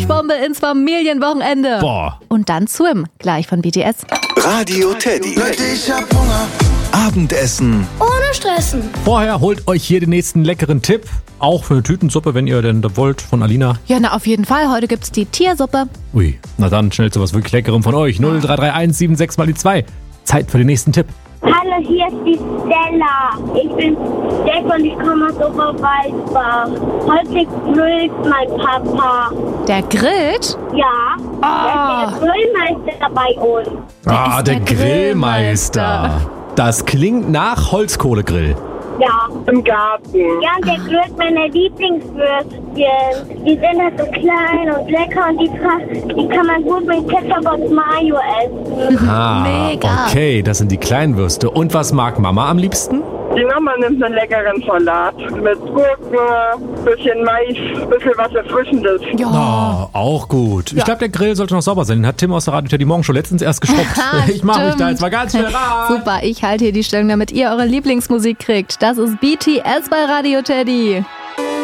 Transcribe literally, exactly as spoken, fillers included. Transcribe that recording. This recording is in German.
Arschbombe ins Familienwochenende. Boah. Und dann Swim, gleich von B T S. Radio Teddy. Leute, ich hab Hunger. Abendessen. Ohne Stressen. Vorher holt euch hier den nächsten leckeren Tipp. Auch für eine Tütensuppe, wenn ihr denn wollt, von Alina. Ja, na auf jeden Fall. Heute gibt's die Tiersuppe. Ui, na dann schnell zu was wirklich Leckerem von euch. null drei drei eins sieben sechs mal die zwei. Zeit für den nächsten Tipp. Hallo, hier ist die Stella. Ich bin Jack und ich komme aus Oberwaldbach. Heute grillt mein Papa. Der grillt? Ja, Ah. der ist der Grillmeister bei uns. Ah, ist der, der Grillmeister. Grillmeister. Das klingt nach Holzkohlegrill. Ja, Im Garten. ja, und der grillt meine Lieblingswürstchen. Die sind halt so klein und lecker und die, tra- die kann man gut mit Ketchup und Mayo essen. Ah, Mega. okay, das sind die Kleinwürste. Und was mag Mama am liebsten? Die Mama nimmt einen leckeren Salat mit Gurken, bisschen Mais, bisschen was Erfrischendes. Ja. Oh, auch gut. Ich glaube, der Grill sollte noch sauber sein. Den hat Tim aus der Radio Teddy Morgen schon letztens erst geschrubbt. Ha, Ich mache mich stimmt. da jetzt mal ganz schnell ran. Super, ich halte hier die Stellung, damit ihr eure Lieblingsmusik kriegt. Das ist B T S bei Radio Teddy.